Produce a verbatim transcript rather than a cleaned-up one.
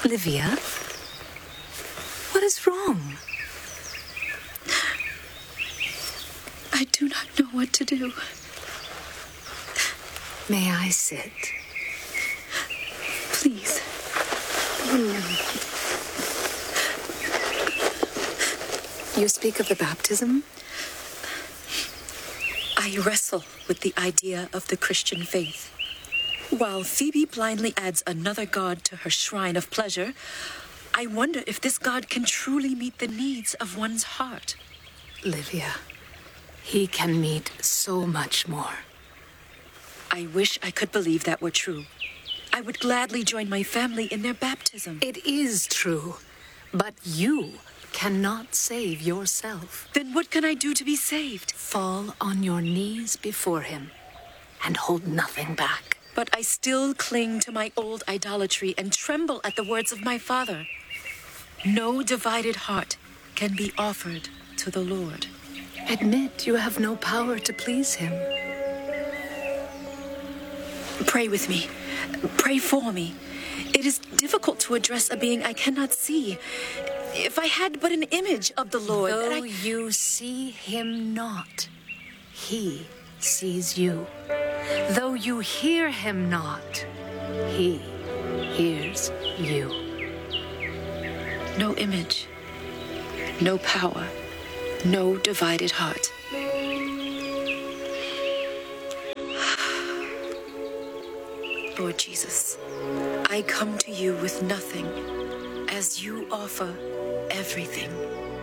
Livia, what is wrong? I do not know what to do. May I sit? Please. You speak of the baptism? I wrestle with the idea of the Christian faith. While Phoebe blindly adds another god to her shrine of pleasure, I wonder if this god can truly meet the needs of one's heart. Livia, he can meet so much more. I wish I could believe that were true. I would gladly join my family in their baptism. It is true, but you cannot save yourself. Then what can I do to be saved? Fall on your knees before him and hold nothing back. But I still cling to my old idolatry and tremble at the words of my father. No divided heart can be offered to the Lord. Admit you have no power to please him. Pray with me. Pray for me. It is difficult to address a being I cannot see. If I had but an image of the Lord... Though that I... you see him not, he sees you. Though you hear him not, he hears you. No image, no power, no divided heart. Lord Jesus, I come to you with nothing, as you offer everything.